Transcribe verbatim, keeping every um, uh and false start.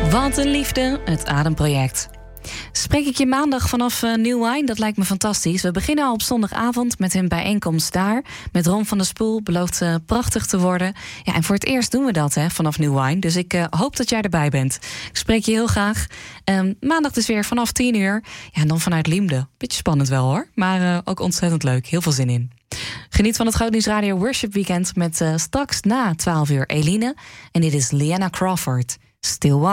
Wat een liefde, het Ademproject. Spreek ik je maandag vanaf uh, New Wine? Dat lijkt me fantastisch. We beginnen al op zondagavond met een bijeenkomst daar. Met Ron van der Spoel, belooft uh, prachtig te worden. Ja, en voor het eerst doen we dat hè, vanaf New Wine. Dus ik uh, hoop dat jij erbij bent. Ik spreek je heel graag. Um, maandag dus weer vanaf tien uur. Ja, en dan vanuit Liemde. Beetje spannend wel hoor. Maar uh, ook ontzettend leuk. Heel veel zin in. Geniet van het Groot Nieuws Radio Worship Weekend met uh, straks na twaalf uur Eline. En dit is Liana Crawford. Still